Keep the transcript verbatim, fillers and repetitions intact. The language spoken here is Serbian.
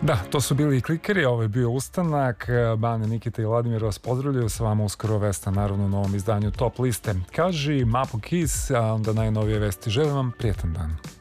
Da, to su bili i Klikeri, ovo je bio Ustanak. Bane, Nikita i Vladimir vas pozdravljaju, sa vama uskoro Vesta, naravno u novom izdanju Top liste. Kaži, Mapo Kiss, a onda najnovije vesti. Želim vam prijetan dan.